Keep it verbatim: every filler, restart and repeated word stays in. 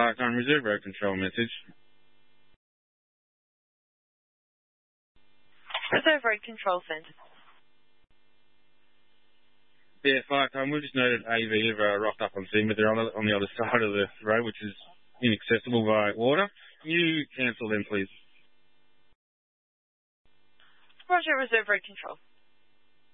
Park on Reserve Road Control message. Reserve Road Control Centre. Yeah, Firecon, we've just noted A V have uh, rocked up on scene, but they're on, the- on the other side of the road, which is inaccessible by water. Can you cancel them, please? Roger, Reserve Road Control.